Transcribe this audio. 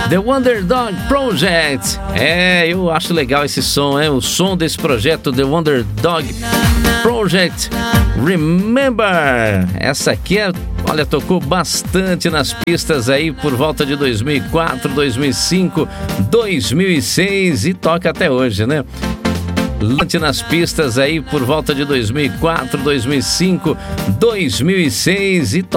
The Wonder Dog Project. Eu acho legal esse som, o som desse projeto, The Wonder Dog Project. Remember. Essa aqui olha, tocou bastante nas pistas aí por volta de 2004, 2005, 2006 e toca até hoje, né? Nas pistas aí por volta de 2004, 2005, 2006 e toca